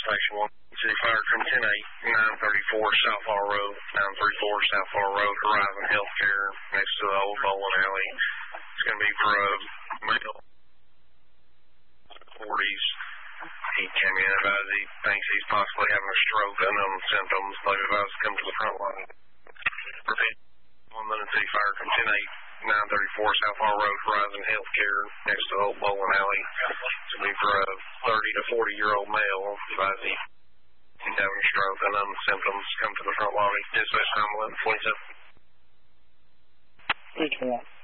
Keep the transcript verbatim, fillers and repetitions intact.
Station one. City Fire from ten eight, nine thirty-four South Hall Road, nine thirty-four South Hall Road, Horizon Healthcare, next to the old bowling alley. It's going to be for a male, forties. He came in, advised he thinks he's possibly having a stroke, unknown symptoms. They've advised to come to the front line. Repeat, one London City Fire from ten eight, nine thirty-four South Hall Road, Horizon Healthcare, next to the old bowling alley. It's going to be for a thirty to forty-year-old male. Advised he he's having a stroke, unknown symptoms. Come to the front lobby. Dispatch nine one one, twenty-seven. three two one.